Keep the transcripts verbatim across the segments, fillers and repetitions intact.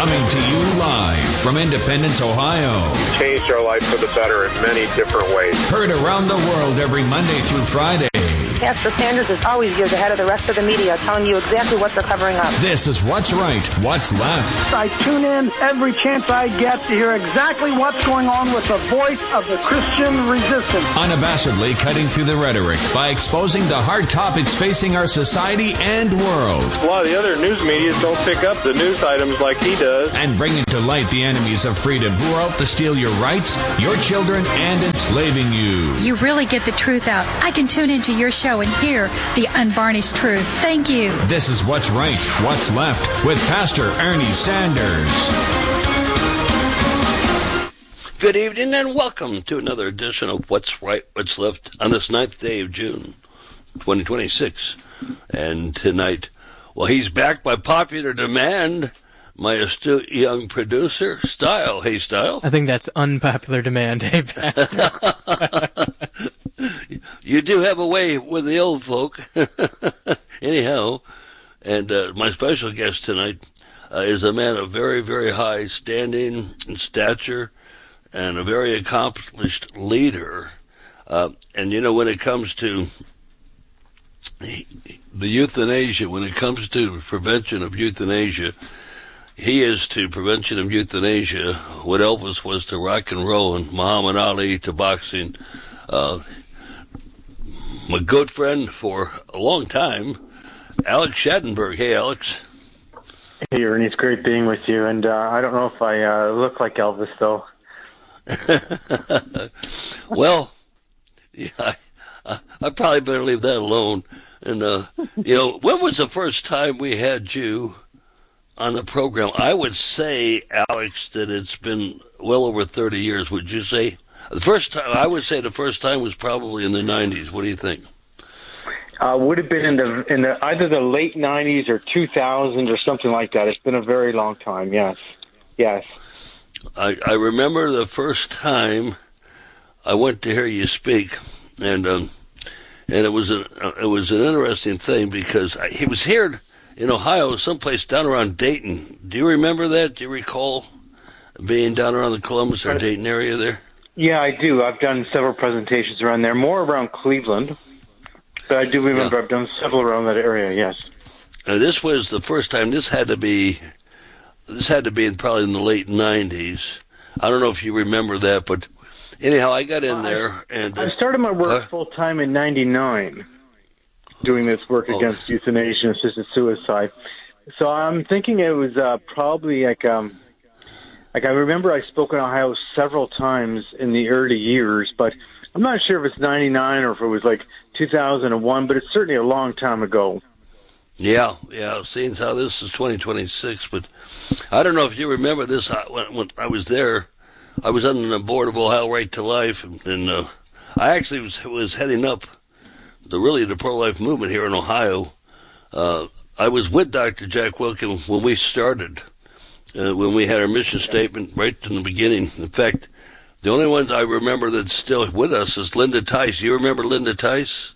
Coming to you live from Independence, Ohio. Changed our life for the better in many different ways. Heard around the world every Monday through Friday. Pastor Sanders is always years ahead of the rest of the media, telling you exactly what they're covering up. This is What's Right, What's Left. I tune in every chance I get to hear exactly what's going on with the voice of the Christian resistance. Unabashedly cutting through the rhetoric by exposing the hard topics facing our society and world. A lot of the other news media don't pick up the news items like he does. And bringing to light the enemies of freedom who are out to steal your rights, your children, and enslaving you. You really get the truth out. I can tune into your show and hear the unvarnished truth. Thank you. This is What's Right, What's Left with Pastor Ernie Sanders. Good evening and welcome to another edition of What's Right, What's Left on this ninth day of June, twenty twenty-six. And tonight, well, he's back by popular demand. My astute young producer, Style. Hey, Style. I think that's unpopular demand. Hey, Pastor. You do have a way with the old folk. Anyhow, and uh, my special guest tonight uh, is a man of very, very high standing and stature and a very accomplished leader. Uh, and, you know, when it comes to the euthanasia, when it comes to prevention of euthanasia, he is to prevention of euthanasia what Elvis was to rock and roll and Muhammad Ali to boxing. Uh, my good friend for a long time, Alex Schadenberg. Hey, Alex. Hey, Ernie. It's great being with you. And uh, I don't know if I uh, look like Elvis, though. Well, yeah, I, I, I probably better leave that alone. And, uh, you know, when was the first time we had you on the program? I would say, Alex, that it's been well over thirty years. Would you say? The first time, I would say the first time was probably in the nineties. What do you think? Uh, would have been in the in the either the late nineties or two thousands or something like that. It's been a very long time. Yes, yes. I, I remember the first time I went to hear you speak, and um, and it was a it was an interesting thing because I, he was here in Ohio, someplace down around Dayton. Do you remember that? Do you recall being down around the Columbus or Dayton area there? Yeah, I do. I've done several presentations around there, more around Cleveland. But I do remember yeah. I've done several around that area, yes. Now, this was the first time. This had to be, this had to be in probably in the late nineties. I don't know if you remember that, but anyhow, I got in uh, there. and uh, I started my work uh, full-time in ninety-nine, doing this work oh. against euthanasia and assisted suicide. So I'm thinking it was uh, probably like... um. Like, I remember I spoke in Ohio several times in the early years, but I'm not sure if it's ninety-nine or if it was like two thousand one, but it's certainly a long time ago. Yeah, yeah, seeing how this is twenty twenty-six, but I don't know if you remember this. When, when I was there, I was on the board of Ohio Right to Life, and, and uh, I actually was, was heading up the really the pro-life movement here in Ohio. Uh, I was with Doctor Jack Wilkin when we started. Uh, when we had our mission statement right in the beginning. In fact, the only ones I remember that's still with us is Linda Tice. You remember Linda Tice?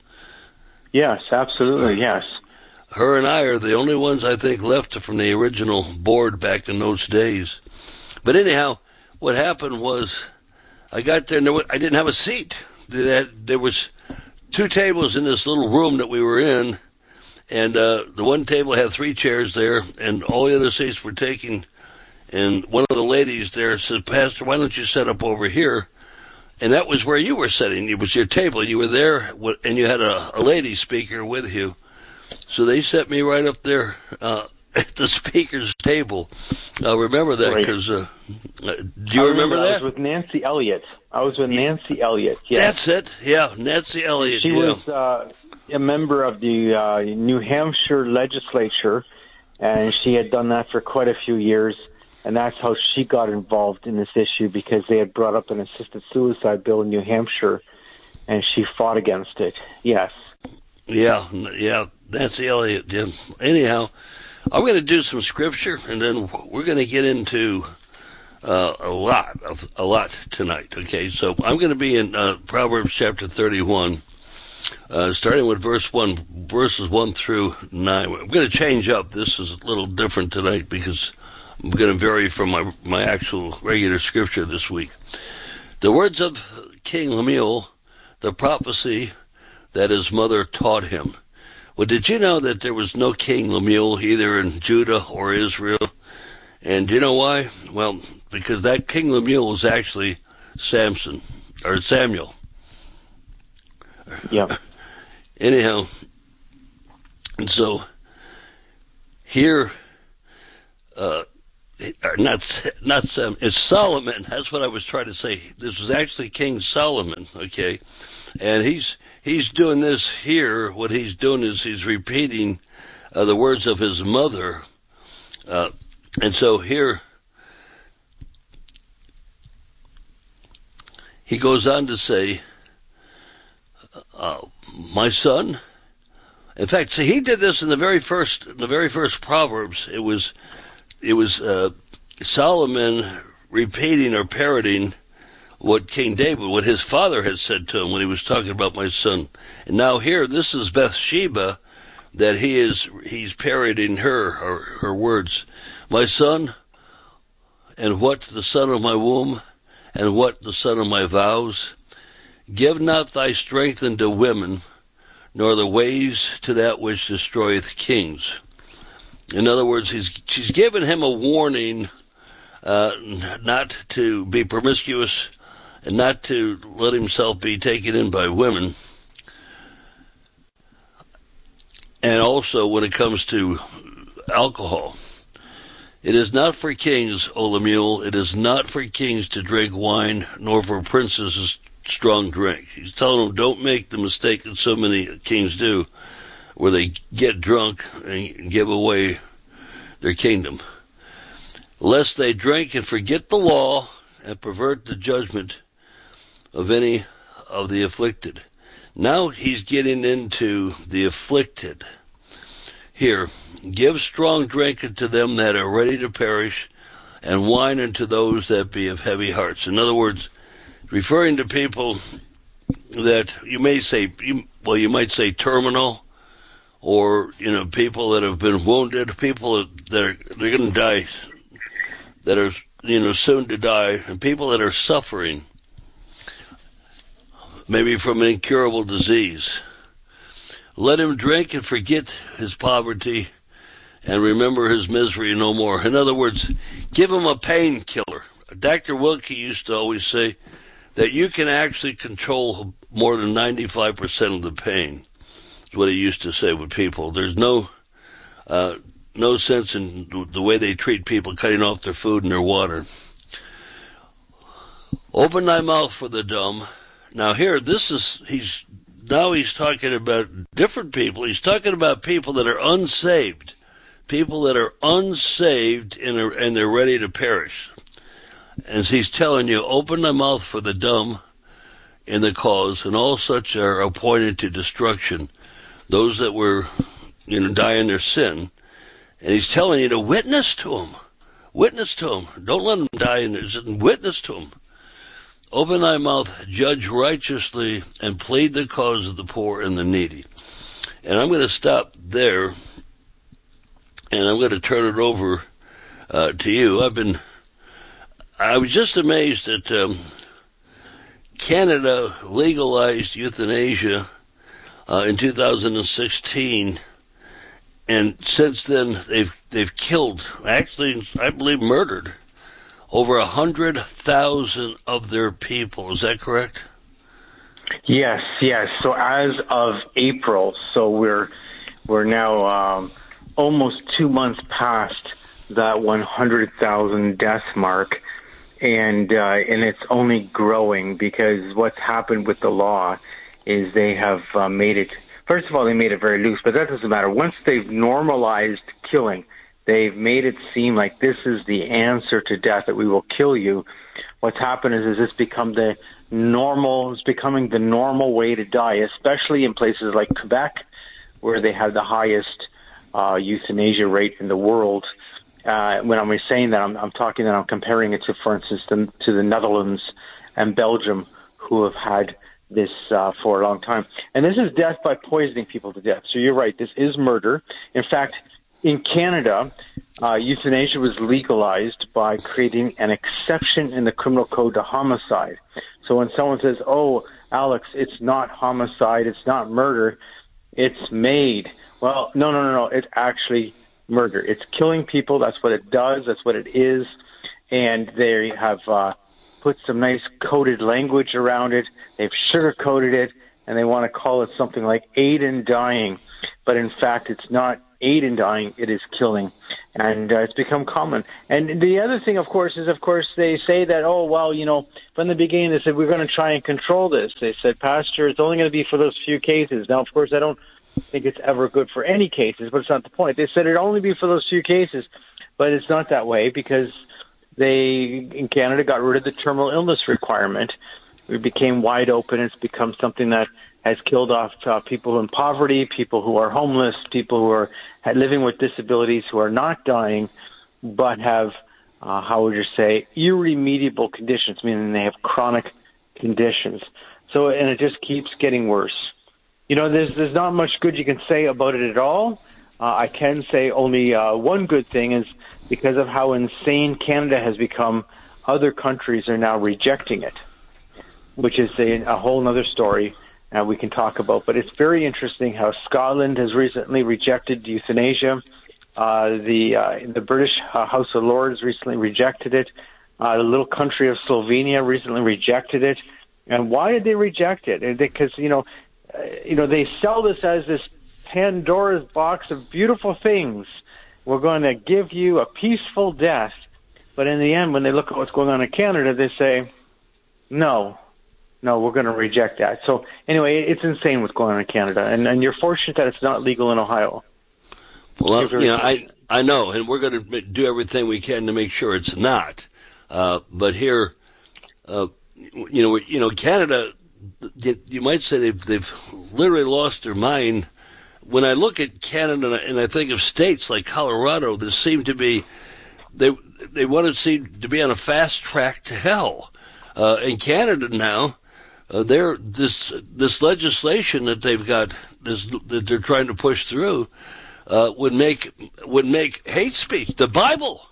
Yes, absolutely, yes. Her and I are the only ones, I think, left from the original board back in those days. But anyhow, what happened was I got there and there was, I didn't have a seat. There, there was two tables in this little room that we were in, and uh, the one table had three chairs there, and all the other seats were taken. And one of the ladies there said, Pastor, why don't you set up over here? And that was where you were sitting. It was your table. You were there, and you had a, a lady speaker with you. So they set me right up there uh, at the speaker's table. I remember that because, uh, do you I remember, remember that? I was with Nancy Elliott. I was with Nancy Elliott. That's Yes. it. Yeah, Nancy Elliott. She yeah. was uh, a member of the uh, New Hampshire legislature, and she had done that for quite a few years. And that's how she got involved in this issue, because they had brought up an assisted suicide bill in New Hampshire, and she fought against it. Yes. Yeah, yeah, Nancy Elliott. Yeah. Anyhow, I'm going to do some scripture, and then we're going to get into uh, a lot of a lot tonight. Okay, so I'm going to be in uh, Proverbs chapter thirty-one, uh, starting with verse one, verses one through nine. I'm going to change up. This is a little different tonight because I'm going to vary from my, my actual regular scripture this week. The words of King Lemuel, the prophecy that his mother taught him. Well, did you know that there was no King Lemuel either in Judah or Israel? And do you know why? Well, because that King Lemuel was actually Samson, or Samuel. Yeah. Anyhow, and so here, uh, not not Sam, it's Solomon. That's what I was trying to say. This was actually King Solomon, okay, and he's he's doing this here. What he's doing is he's repeating uh, the words of his mother, uh, and so here he goes on to say, uh, "My son." In fact, see, he did this in the very first, in the very first Proverbs. It was. It was uh, Solomon repeating or parroting what King David, what his father had said to him when he was talking about my son. And now here, this is Bathsheba, that he is he's parroting her, her, her words. My son, and what the son of my womb, and what the son of my vows. Give not thy strength unto women, nor the ways to that which destroyeth kings. In other words, he's, she's given him a warning uh, not to be promiscuous and not to let himself be taken in by women. And also when it comes to alcohol, it is not for kings, O Lemuel, it is not for kings to drink wine, nor for princes strong drink. He's telling them, don't make the mistake that so many kings do, where they get drunk and give away their kingdom, lest they drink and forget the law and pervert the judgment of any of the afflicted. Now he's getting into the afflicted. Here, give strong drink unto them that are ready to perish, and wine unto those that be of heavy hearts. In other words, referring to people that you may say, well, you might say terminal, or, you know, people that have been wounded, people that are, they're going to die, that are, you know, soon to die, and people that are suffering, maybe from an incurable disease. Let him drink and forget his poverty and remember his misery no more. In other words, give him a painkiller. Doctor Wilkie used to always say that you can actually control more than ninety-five percent of the pain. That's what he used to say with people. There's no uh, no sense in the way they treat people, cutting off their food and their water. Open thy mouth for the dumb. Now here, this is, he's, now he's talking about different people. He's talking about people that are unsaved. People that are unsaved and, are, and they're ready to perish. As he's telling you, open thy mouth for the dumb in the cause, and all such are appointed to destruction. Those that were, you know, die in their sin. And he's telling you to witness to them. Witness to them. Don't let them die in their sin. Witness to them. Open thy mouth, judge righteously, and plead the cause of the poor and the needy. And I'm going to stop there, and I'm going to turn it over uh, to you. I've been, I was just amazed that um, Canada legalized euthanasia uh, in two thousand sixteen, and since then they've they've killed, actually, I believe murdered, over a hundred thousand of their people. Is that correct? Yes, yes. So as of April, so we're we're now um, almost two months past that one hundred thousand death mark, and uh, and it's only growing, because what's happened with the law is they have uh, made it. First of all, they made it very loose, but that doesn't matter. Once they've normalized killing, they've made it seem like this is the answer to death, that we will kill you. What's happened is, is it's become the normal, it's becoming the normal way to die, especially in places like Quebec, where they have the highest uh, euthanasia rate in the world. Uh, when I'm saying that, I'm, I'm talking that I'm comparing it to, for instance, the, to the Netherlands and Belgium, who have had this uh, for a long time. And this is death by poisoning people to death. So you're right, this is murder. In fact, in Canada, uh, euthanasia was legalized by creating an exception in the criminal code to homicide. So when someone says, oh, Alex, it's not homicide, it's not murder, it's MAID. Well, no, no, no, no, it's actually murder. It's killing people. That's what it does. That's what it is. And they have uh, put some nice coded language around it. They've sugar-coated it, and they want to call it something like aid in dying. But in fact, it's not aid in dying. It is killing. And uh, it's become common. And the other thing, of course, is, of course, they say that, oh, well, you know, from the beginning, they said, we're going to try and control this. They said, Pastor, it's only going to be for those few cases. Now, of course, I don't think it's ever good for any cases, but it's not the point. They said it'd only be for those few cases, but it's not that way because they, in Canada, got rid of the terminal illness requirement. It became wide open. It's become something that has killed off uh, people in poverty, people who are homeless, people who are living with disabilities who are not dying, but have, uh, how would you say, irremediable conditions, meaning they have chronic conditions. So, and it just keeps getting worse. You know, there's there's not much good you can say about it at all. Uh, I can say only uh, one good thing is because of how insane Canada has become, other countries are now rejecting it, which is a, a whole other story uh, we can talk about. But it's very interesting how Scotland has recently rejected euthanasia. Uh, the uh, the British uh, House of Lords recently rejected it. Uh, the little country of Slovenia recently rejected it. And why did they reject it? Because, you know, uh, you know, they sell this as this Pandora's box of beautiful things. We're going to give you a peaceful death. But in the end, when they look at what's going on in Canada, they say, no, no, we're going to reject that. So anyway, it's insane what's going on in Canada. And, and you're fortunate that it's not legal in Ohio. Well, you know, I, I know, and we're going to do everything we can to make sure it's not. Uh, but here, uh, you know, you know, Canada, you might say they've, they've literally lost their mind. When I look at Canada and I think of states like Colorado, there seem to be, they they want to seem to be on a fast track to hell. Uh, in Canada now, uh, they're, this this legislation that they've got, this, that they're trying to push through, uh, would make would make hate speech. The Bible,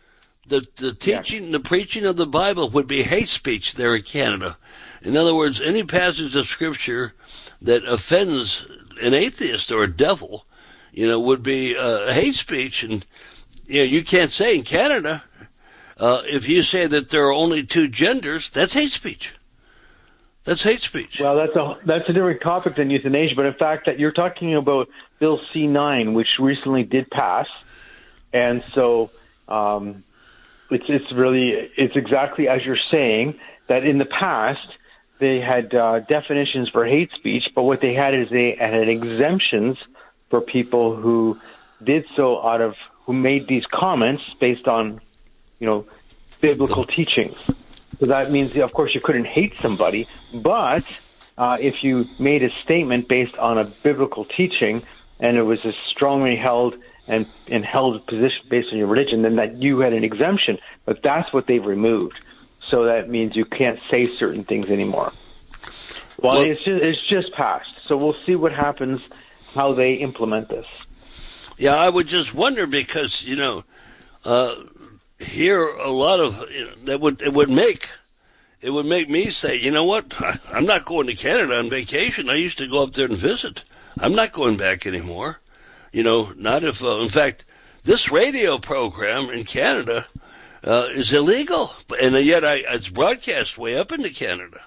the the teaching, yeah. the preaching of the Bible would be hate speech there in Canada. In other words, any passage of Scripture that offends an atheist or a devil, you know, would be uh, hate speech. And, you know, you can't say in Canada, uh, if you say that there are only two genders, that's hate speech. That's hate speech. Well, that's a that's a different topic than euthanasia, but in fact, that you're talking about Bill C nine, which recently did pass, and so um, it's it's really it's exactly as you're saying that in the past they had uh, definitions for hate speech, but what they had is they had exemptions for people who did so out of who made these comments based on, you know, biblical teachings. So that means, of course, you couldn't hate somebody, but uh, if you made a statement based on a biblical teaching and it was a strongly held and, and held position based on your religion, then that you had an exemption. But that's what they've removed. So that means you can't say certain things anymore. Well, well it's just, it's just passed. So we'll see what happens, how they implement this. Yeah, I would just wonder because, you know, uh, here a lot of, you know, that would, it would make, it would make me say, you know what, I, I'm not going to Canada on vacation. I used to go up there and visit. I'm not going back anymore. You know, not if, uh, in fact, this radio program in Canada Uh, is illegal, and yet I, it's broadcast way up into Canada,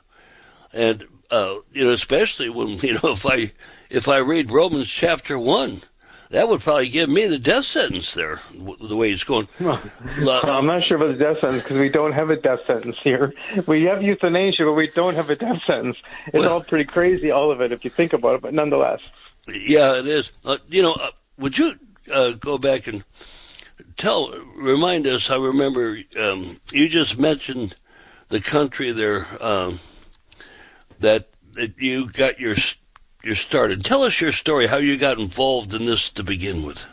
and uh, you know, especially when you know if I if I read Romans chapter one, that would probably give me the death sentence there. The way it's going, well, I'm not sure about the death sentence because we don't have a death sentence here. We have euthanasia, but we don't have a death sentence. It's well, all pretty crazy, all of it, if you think about it. But nonetheless, yeah, it is. Uh, you know, uh, would you uh, go back and Tell, remind us, I remember um, you just mentioned the country there um, that, that you got your, your started. Tell us your story, how you got involved in this to begin with.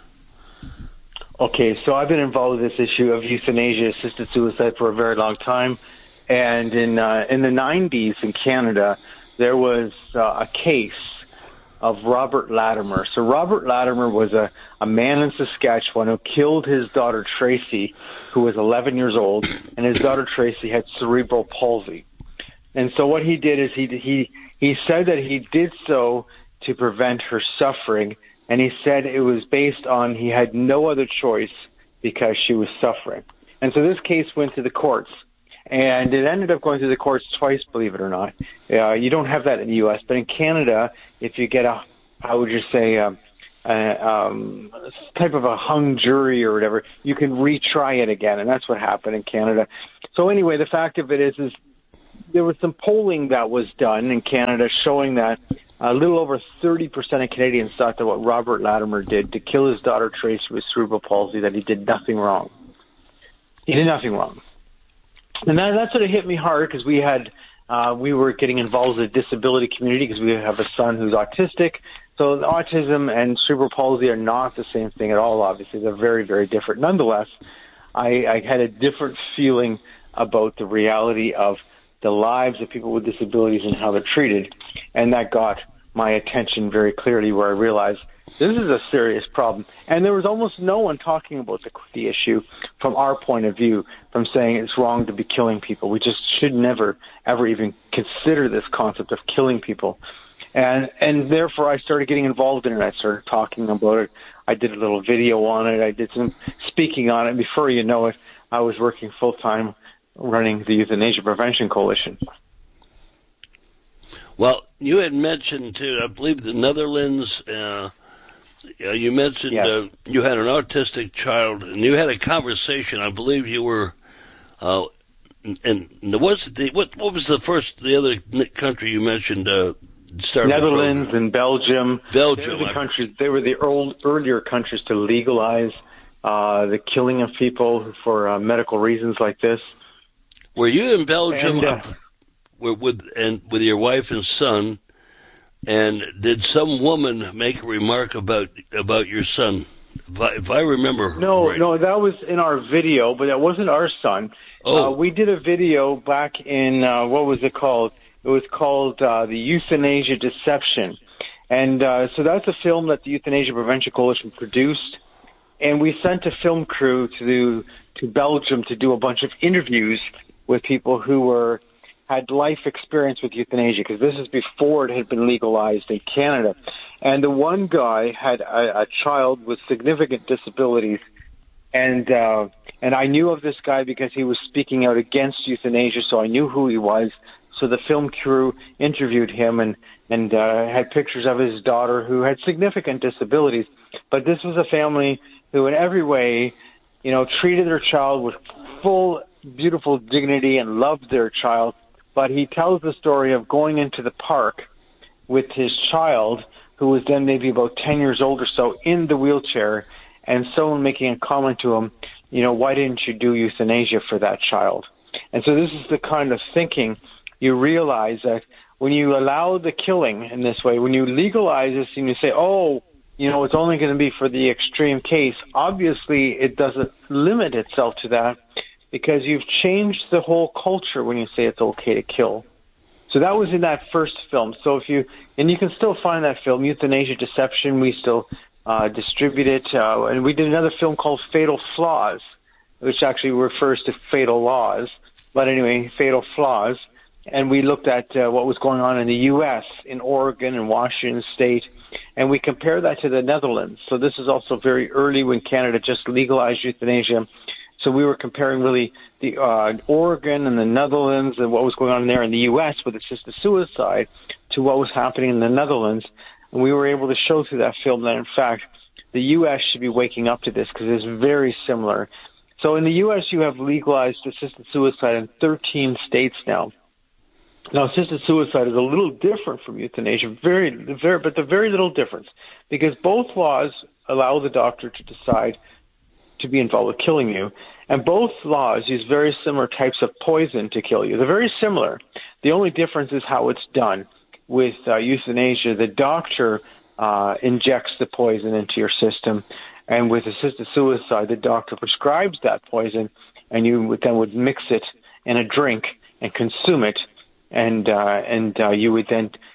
Okay, so I've been involved with this issue of euthanasia-assisted suicide for a very long time. And in uh, in the nineties in Canada, there was uh, a case of Robert Latimer. So Robert Latimer was a, a man in Saskatchewan who killed his daughter Tracy, who was eleven years old, and his daughter Tracy had cerebral palsy. And so what he did is he he he said that he did so to prevent her suffering, and he said it was based on he had no other choice because she was suffering. And so this case went to the courts. And it ended up going through the courts twice, believe it or not. Uh, you don't have that in the U S, but in Canada, if you get a, how would you say, a, a um, type of a hung jury or whatever, you can retry it again, and that's what happened in Canada. So anyway, the fact of it is, is there was some polling that was done in Canada showing that a little over thirty percent of Canadians thought that what Robert Latimer did to kill his daughter Tracy with cerebral palsy, that he did nothing wrong. He did nothing wrong. And that, that sort of hit me hard because we had, uh, we were getting involved with the disability community because we have a son who's autistic. So autism and cerebral palsy are not the same thing at all, obviously. They're very, very different. Nonetheless, I, I had a different feeling about the reality of the lives of people with disabilities and how they're treated. And that got my attention very clearly, where I realized this is a serious problem. And there was almost no one talking about the, the issue from our point of view, from saying it's wrong to be killing people. We just should never, ever even consider this concept of killing people. And and therefore I started getting involved in it. I started talking about it. I did a little video on it. I did some speaking on it. Before you know it, I was working full-time running the Euthanasia Prevention Coalition. Well, you had mentioned, too, I believe the Netherlands, uh, you mentioned yes. uh, you had an autistic child, and you had a conversation. I believe you were, uh, and what's the, what, what was the first, the other country you mentioned, uh, started Netherlands and Belgium. Belgium. They were the countries, they were the old, earlier countries to legalize uh, the killing of people for uh, medical reasons like this. Were you in Belgium and, uh, uh, with and with your wife and son? And did some woman make a remark about about your son? If I, if I remember, no, right. no, that was in our video, but that wasn't our son. Oh, uh, we did a video back in uh, what was it called? It was called uh, the Euthanasia Deception, and uh, so that's a film that the Euthanasia Prevention Coalition produced, and we sent a film crew to to Belgium to do a bunch of interviews with people who were had life experience with euthanasia, because this is before it had been legalized in Canada. And the one guy had a, a child with significant disabilities, and uh, and I knew of this guy because he was speaking out against euthanasia, so I knew who he was. So the film crew interviewed him and, and uh, had pictures of his daughter who had significant disabilities. But this was a family who in every way, you know, treated their child with full, beautiful dignity and loved their child. But he tells the story of going into the park with his child, who was then maybe about ten years old or so, in the wheelchair, and someone making a comment to him, you know, why didn't you do euthanasia for that child? And so this is the kind of thinking you realize that when you allow the killing in this way, when you legalize this and you say, oh, you know, it's only going to be for the extreme case, obviously it doesn't limit itself to that, because you've changed the whole culture when you say it's okay to kill. So that was in that first film. So if you, and you can still find that film, Euthanasia Deception. We still uh, distribute it. Uh, and we did another film called Fatal Flaws, which actually refers to fatal laws. But anyway, Fatal Flaws. And we looked at uh, what was going on in the U S, in Oregon and Washington State, and we compare that to the Netherlands. So this is also very early when Canada just legalized euthanasia. So we were comparing really the uh, Oregon and the Netherlands and what was going on there in the U S with assisted suicide to what was happening in the Netherlands. And we were able to show through that film that, in fact, the U S should be waking up to this because it's very similar. So in the U S, you have legalized assisted suicide in thirteen states now. Now, assisted suicide is a little different from euthanasia, very, very, but the very little difference, because both laws allow the doctor to decide to be involved with killing you, and both laws use very similar types of poison to kill you. They're very similar. The only difference is how it's done. With uh, euthanasia, the doctor uh, injects the poison into your system, and with assisted suicide, the doctor prescribes that poison, and you would then would mix it in a drink and consume it, and uh, and uh, you would then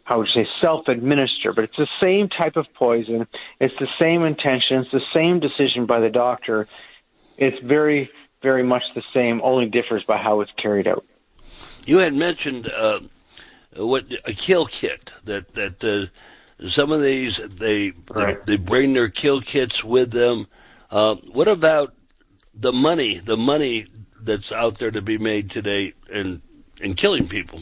how would you say, self-administer, but it's the same type of poison. It's the same intention. It's the same decision by the doctor. It's very, very much the same, only differs by how it's carried out. You had mentioned uh, what a kill kit, that that uh, some of these, they, right. they they bring their kill kits with them. Uh, what about the money, the money that's out there to be made today in, in killing people?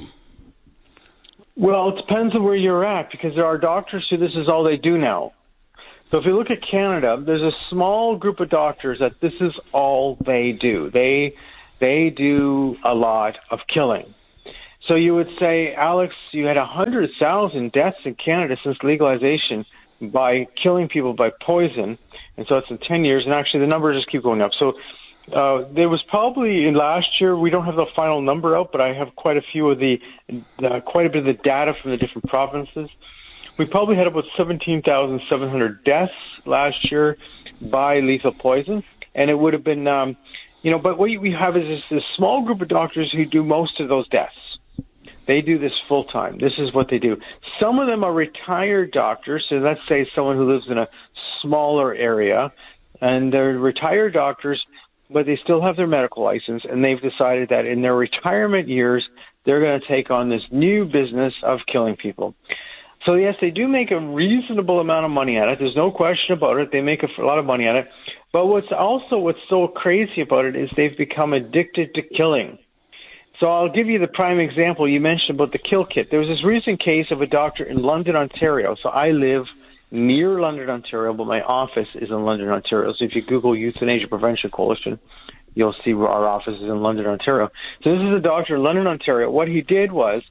Well, it depends on where you're at, because there are doctors who this is all they do now. So if you look at Canada, there's a small group of doctors that this is all they do. They they do a lot of killing. So you would say, Alex, you had one hundred thousand deaths in Canada since legalization by killing people by poison, and so it's in ten years, and actually the numbers just keep going up. So Uh, there was probably in last year, we don't have the final number out, but I have quite a few of the, uh, quite a bit of the data from the different provinces. We probably had about seventeen thousand seven hundred deaths last year by lethal poison, and it would have been, um, you know, but what we have is this, this small group of doctors who do most of those deaths. They do this full time. This is what they do. Some of them are retired doctors, so let's say someone who lives in a smaller area, and they're retired doctors, but they still have their medical license, and they've decided that in their retirement years, they're going to take on this new business of killing people. So, yes, they do make a reasonable amount of money at it. There's no question about it. They make a lot of money at it. But what's also what's so crazy about it is they've become addicted to killing. So I'll give you the prime example. You mentioned about the kill kit. There was this recent case of a doctor in London, Ontario. So I live near London, Ontario, but my office is in London, Ontario. So if you Google Euthanasia Prevention Coalition, you'll see where our office is in London, Ontario. So this is a doctor in London, Ontario. What he did was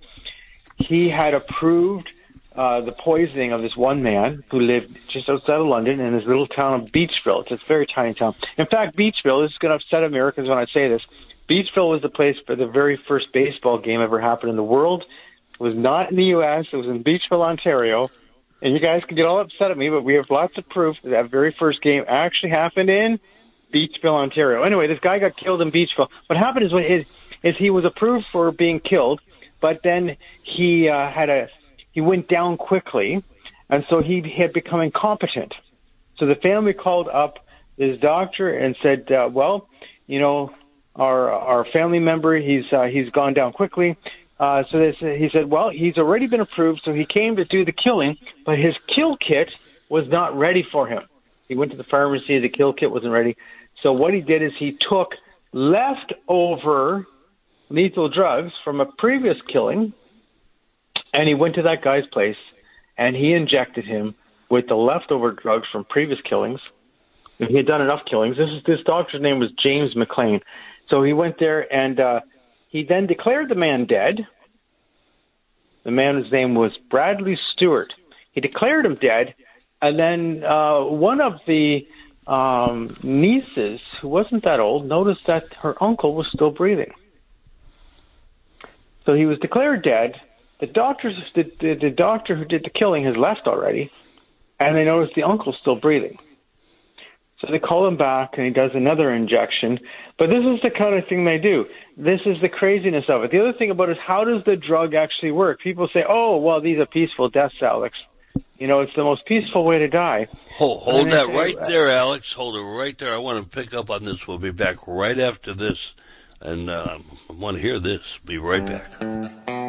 he had approved uh, the poisoning of this one man who lived just outside of London in this little town of Beachville. It's a very tiny town. In fact, Beachville, this is going to upset Americans when I say this, Beachville was the place where the very first baseball game ever happened in the world. It was not in the U S It was in Beachville, Ontario. And you guys can get all upset at me, but we have lots of proof that that very first game actually happened in Beachville, Ontario. Anyway, this guy got killed in Beachville. What happened is, when his, is he was approved for being killed, but then he uh, had a he went down quickly, and so he had become incompetent. So the family called up this doctor and said, uh, "Well, you know, our our family member he's uh, he's gone down quickly." Uh, so this, he said, well, he's already been approved, so he came to do the killing, but his kill kit was not ready for him. He went to the pharmacy, the kill kit wasn't ready. So what he did is he took leftover lethal drugs from a previous killing, and he went to that guy's place, and he injected him with the leftover drugs from previous killings. And he had done enough killings. This is this doctor's name was James McLean. So he went there, and uh, he then declared the man dead. The man's name was Bradley Stewart. He declared him dead, and then uh, one of the um, nieces, who wasn't that old, noticed that her uncle was still breathing. So he was declared dead. The doctors, the, the, the doctor who did the killing has left already, and they noticed the uncle's still breathing. So they call him back, and he does another injection. But this is the kind of thing they do. This is the craziness of it. The other thing about it is, how does the drug actually work? People say, oh, well, these are peaceful deaths, Alex. You know, it's the most peaceful way to die. Hold, hold that right there, Alex. Hold it right there. I want to pick up on this. We'll be back right after this. And uh, I want to hear this. Be right back.